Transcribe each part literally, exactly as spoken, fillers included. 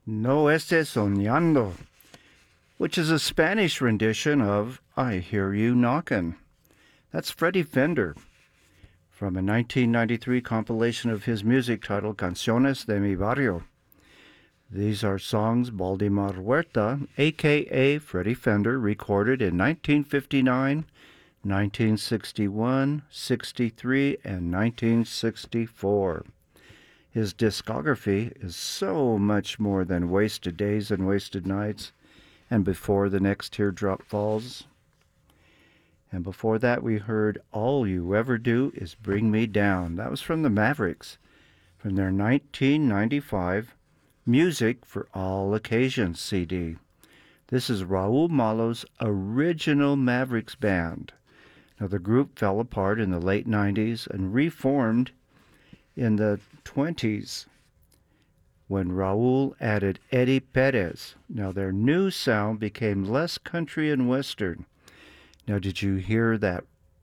No estés soñando, which is a Spanish rendition of I Hear You Knockin'. That's Freddie Fender from a nineteen ninety-three compilation of his music titled Canciones de mi Barrio. These are songs Valdemar Huerta, a k a. Freddie Fender, recorded in nineteen fifty-nine, nineteen sixty-one, sixty-three, and nineteen sixty-four. His discography is so much more than Wasted Days and Wasted Nights and Before the Next Teardrop Falls. And before that we heard All You Ever Do Is Bring Me Down. That was from the Mavericks, from their nineteen ninety-five Music for All Occasions C D. This is Raul Malo's original Mavericks band. Now the group fell apart in the late nineties and reformed in the twenties when Raul added Eddie Perez. Now their new sound became less country and western. Now did you hear that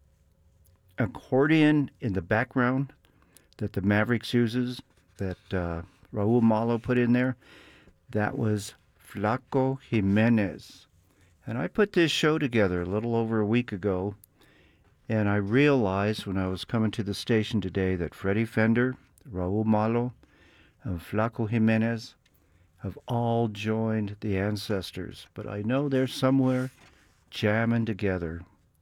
accordion in the background that the Mavericks uses, that uh, Raul Malo put in there? That was Flaco Jimenez. And I put this show together a little over a week ago, and I realized when I was coming to the station today that Freddie Fender, Raul Malo, and Flaco Jimenez have all joined the ancestors, but I know they're somewhere jamming together.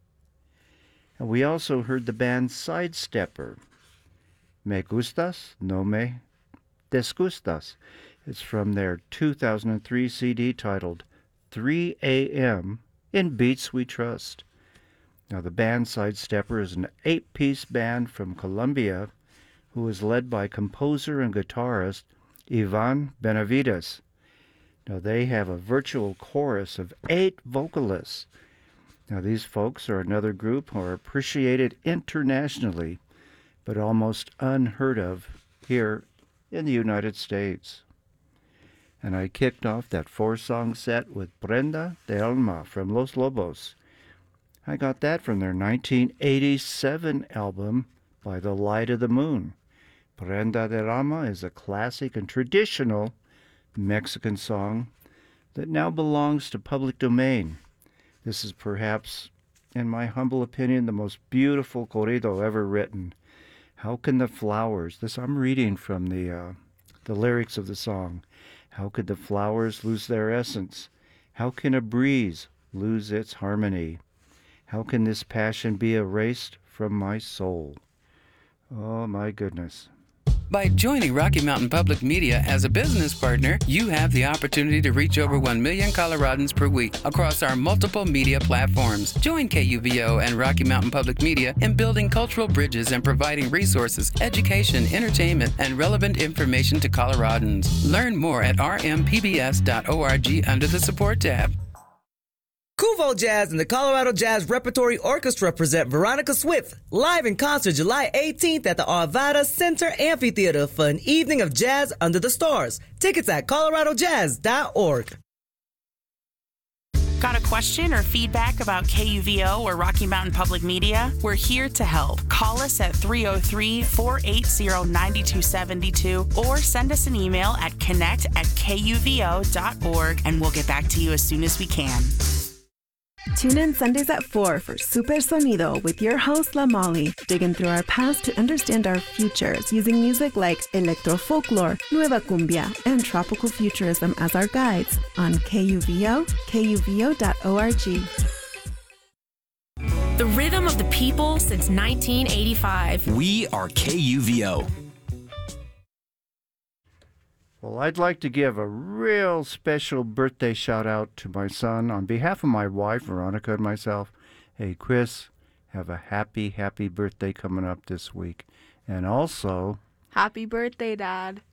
And we also heard the band Sidestepper. Me gustas, no me desgustas. It's from their two thousand three C D titled three A M in Beats We Trust. Now the band Sidestepper is an eight-piece band from Colombia who is led by composer and guitarist Ivan Benavides. Now they have a virtual chorus of eight vocalists. Now these folks are another group who are appreciated internationally, but almost unheard of here in the United States. And I kicked off that four-song set with Prenda de Alma from Los Lobos. I got that from their nineteen eighty-seven album, By the Light of the Moon. Prenda de Alma is a classic and traditional Mexican song that now belongs to public domain. This is perhaps, in my humble opinion, the most beautiful corrido ever written. How can the flowers, this I'm reading from the, uh, the lyrics of the song, how could the flowers lose their essence? How can a breeze lose its harmony? How can this passion be erased from my soul? Oh my goodness. By joining Rocky Mountain Public Media as a business partner, you have the opportunity to reach over one million Coloradans per week across our multiple media platforms. Join K U V O and Rocky Mountain Public Media in building cultural bridges and providing resources, education, entertainment, and relevant information to Coloradans. Learn more at r m p b s dot org under the Support tab. Cuvo Jazz and the Colorado Jazz Repertory Orchestra present Veronica Swift live in concert July eighteenth at the Arvada Center Amphitheater for an evening of jazz under the stars. Tickets at colorado jazz dot org. Got a question or feedback about K U V O or Rocky Mountain Public Media? We're here to help. Call us at three oh three, four eight zero, nine two seven two or send us an email at connect at k u v o dot org and we'll get back to you as soon as we can. Tune in Sundays at four for Super Sonido with your host, La Molly, digging through our past to understand our futures using music like electro folklore, nueva cumbia, and tropical futurism as our guides on K U V O, k u v o dot org. The rhythm of the people since nineteen eighty-five. We are K U V O. Well, I'd like to give a real special birthday shout out to my son on behalf of my wife, Veronica, and myself. Hey, Chris, have a happy, happy birthday coming up this week. And also, happy birthday, Dad.